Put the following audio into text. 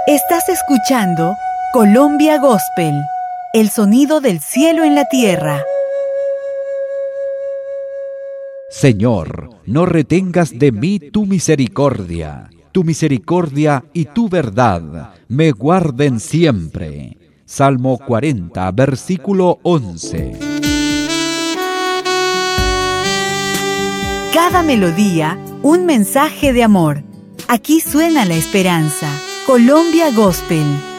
Estás escuchando Colombia Gospel, el sonido del cielo en la tierra. Señor, no retengas de mí tu misericordia y tu verdad me guarden siempre. Salmo 40, versículo 11. Cada melodía, un mensaje de amor. Aquí suena la esperanza. Colombia Gospel.